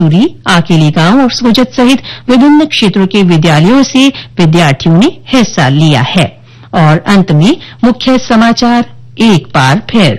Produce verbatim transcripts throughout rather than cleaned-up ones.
सूरी, आकेली गांव और सोजत सहित विभिन्न क्षेत्रों के विद्यालयों से विद्यार्थियों ने हिस्सा लिया है। और अंत में मुख्य समाचार एक बार फिर।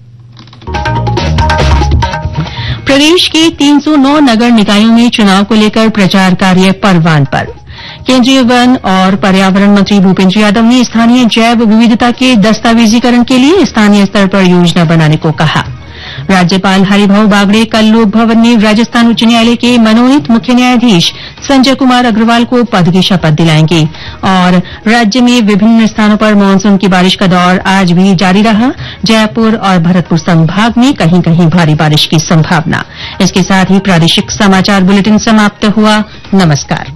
प्रदेश के तीन सौ नौ नगर निकायों में चुनाव को लेकर प्रचार कार्य परवान पर। केंद्रीय वन और पर्यावरण मंत्री भूपेन्द्र यादव ने स्थानीय जैव विविधता के दस्तावेजीकरण के लिए स्थानीय स्तर पर योजना बनाने को कहा। राज्यपाल हरिभाऊ बागड़े कल लोक भवन में राजस्थान उच्च न्यायालय के मनोनीत मुख्य न्यायाधीश संजय कुमार अग्रवाल को पद की शपथ दिलाएंगे। और राज्य में विभिन्न स्थानों पर मानसून की बारिश का दौर आज भी जारी रहा। जयपुर और भरतपुर संभाग में कहीं कहीं भारी बारिश की संभावना। इसके साथ ही प्रादेशिक समाचार बुलेटिन समाप्त हुआ। नमस्कार।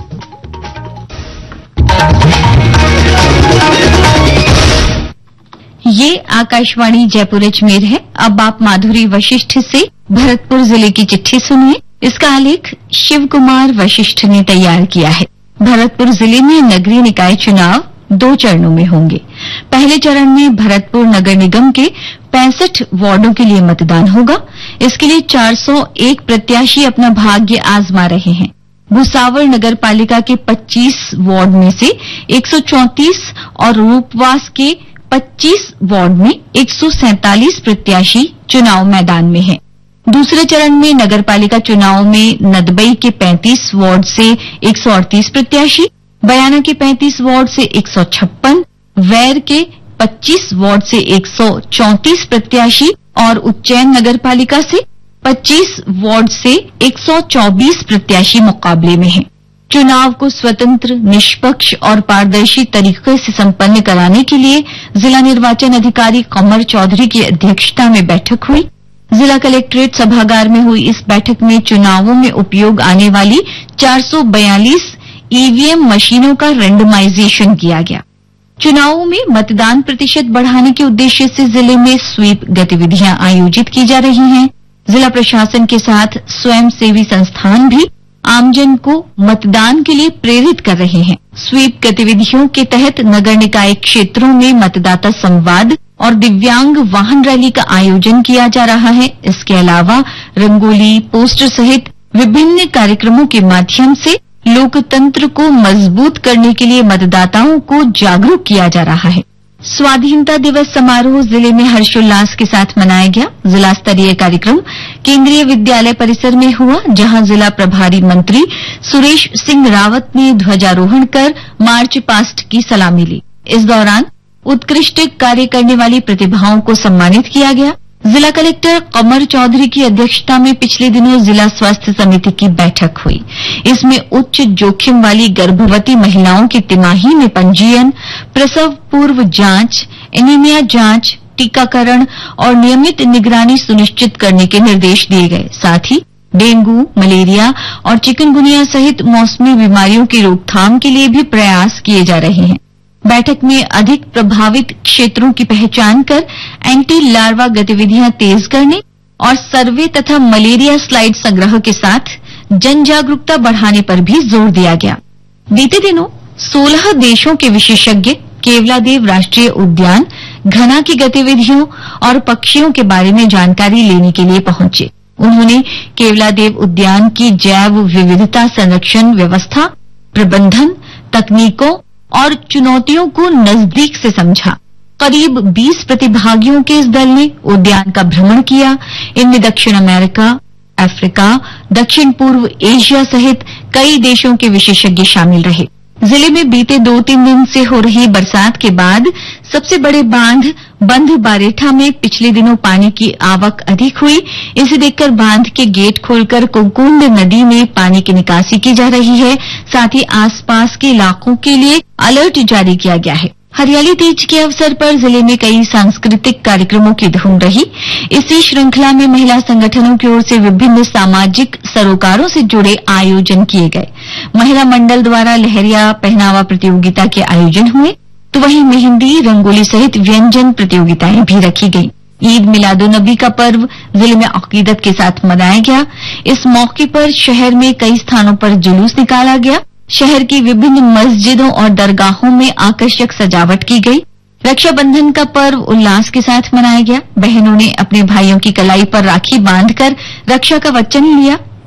ये आकाशवाणी जयपुर अजमेर है। अब आप माधुरी वशिष्ठ से भरतपुर जिले की चिट्ठी सुनिए। इसका आलेख शिव कुमार वशिष्ठ ने तैयार किया है। भरतपुर जिले में नगरीय निकाय चुनाव दो चरणों में होंगे। पहले चरण में भरतपुर नगर निगम के पैंसठ वार्डों के लिए मतदान होगा। इसके लिए चार सौ एक प्रत्याशी अपना भाग्य आजमा रहे हैं। भुसावल नगर पालिका के पच्चीस वार्ड में से एक सौ चौंतीस और रूपवास के पच्चीस वार्ड में एक सौ सैंतालीस प्रत्याशी चुनाव मैदान में हैं। दूसरे चरण में नगर पालिका चुनाव में नदबई के पैंतीस वार्ड से एक सौ अड़तीस प्रत्याशी, बयाना के पैंतीस वार्ड से एक सौ छप्पन, वैर के पच्चीस वार्ड से एक सौ चौंतीस प्रत्याशी और उज्जैन नगर पालिका से पच्चीस वार्ड से एक सौ चौबीस प्रत्याशी मुकाबले में हैं। चुनाव को स्वतंत्र, निष्पक्ष और पारदर्शी तरीके से संपन्न कराने के लिए जिला निर्वाचन अधिकारी कमर चौधरी की अध्यक्षता में बैठक हुई। जिला कलेक्ट्रेट सभागार में हुई इस बैठक में चुनावों में उपयोग आने वाली चार सौ बयालीस ईवीएम मशीनों का रेंडमाइजेशन किया गया। चुनावों में मतदान प्रतिशत बढ़ाने के उद्देश्य से जिले में स्वीप गतिविधियां आयोजित की जा रही हैं। जिला प्रशासन के साथ स्वयंसेवी संस्थान भी आमजन को मतदान के लिए प्रेरित कर रहे हैं। स्वीप गतिविधियों के तहत नगर निकाय क्षेत्रों में मतदाता संवाद और दिव्यांग वाहन रैली का आयोजन किया जा रहा है। इसके अलावा रंगोली, पोस्टर सहित विभिन्न कार्यक्रमों के माध्यम से लोकतंत्र को मजबूत करने के लिए मतदाताओं को जागरूक किया जा रहा है। स्वाधीनता दिवस समारोह जिले में हर्षोल्लास के साथ मनाया गया। जिला स्तरीय कार्यक्रम केंद्रीय विद्यालय परिसर में हुआ, जहां जिला प्रभारी मंत्री सुरेश सिंह रावत ने ध्वजारोहण कर मार्च पास्ट की सलामी ली। इस दौरान उत्कृष्ट कार्य करने वाली प्रतिभाओं को सम्मानित किया गया। जिला कलेक्टर कमर चौधरी की अध्यक्षता में पिछले दिनों जिला स्वास्थ्य समिति की बैठक हुई। इसमें उच्च जोखिम वाली गर्भवती महिलाओं की तिमाही में पंजीयन, प्रसव पूर्व जांच, एनीमिया जांच, टीकाकरण और नियमित निगरानी सुनिश्चित करने के निर्देश दिए गए। साथ ही डेंगू, मलेरिया और चिकनगुनिया सहित मौसमी बीमारियों की रोकथाम के लिए भी प्रयास किए जा रहे हैं। बैठक में अधिक प्रभावित क्षेत्रों की पहचान कर एंटी लार्वा गतिविधियां तेज करने और सर्वे तथा मलेरिया स्लाइड संग्रह के साथ जन जागरूकता बढ़ाने पर भी जोर दिया गया। बीते दिनों सोलह देशों के विशेषज्ञ केवलादेव राष्ट्रीय उद्यान घना की गतिविधियों और पक्षियों के बारे में जानकारी लेने के लिए पहुंचे। उन्होंने केवलादेव उद्यान की जैव विविधता संरक्षण व्यवस्था, प्रबंधन, तकनीकों और चुनौतियों को नजदीक से समझा। करीब बीस प्रतिभागियों के इस दल ने उद्यान का भ्रमण किया। इनमें दक्षिण अमेरिका, अफ्रीका, दक्षिण पूर्व एशिया सहित कई देशों के विशेषज्ञ शामिल रहे। जिले में बीते दो तीन दिन से हो रही बरसात के बाद सबसे बड़े बांध बंध बारेठा में पिछले दिनों पानी की आवक अधिक हुई। इसे देखकर बांध के गेट खोलकर कुकुंड नदी में पानी की निकासी की जा रही है। साथ ही आसपास के इलाकों के लिए अलर्ट जारी किया गया है। हरियाली तीज के अवसर पर जिले में कई सांस्कृतिक कार्यक्रमों की धूम रही। इसी श्रृंखला में महिला संगठनों की ओर से विभिन्न सामाजिक सरोकारों से जुड़े आयोजन किए गए। महिला मंडल द्वारा लहरिया पहनावा प्रतियोगिता के आयोजन हुए, तो वहीं मेहंदी, रंगोली सहित व्यंजन प्रतियोगिताएं भी रखी गई। ईद मिलादुन्नबी का पर्व जिले में अकीदत के साथ मनाया गया। इस मौके पर शहर में कई स्थानों पर जुलूस निकाला गया। शहर की विभिन्न मस्जिदों और दरगाहों में आकर्षक सजावट की गई। रक्षाबंधन का पर्व उल्लास के साथ मनाया गया। बहनों ने अपने भाइयों की कलाई पर राखी बांधकर रक्षा का वचन लिया।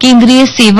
केंद्रीय सेवा